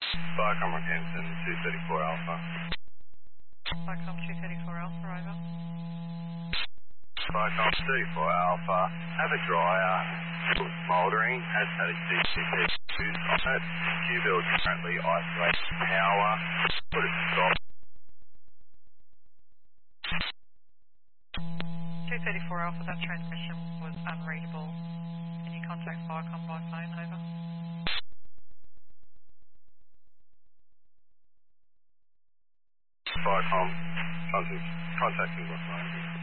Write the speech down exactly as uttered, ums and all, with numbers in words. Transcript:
Viacom Rockhampton, two thirty-four Alpha. Viacom two thirty-four Alpha, over. Viacom thirty-four Alpha, have a dryer, smouldering, has had a C C T V used on it. Q-bill currently isolates power, put it to stop. two thirty-four Alpha, that transmission was unreadable. Can you contact Viacom by phone, over? Viacom, contacting, contacting my phone.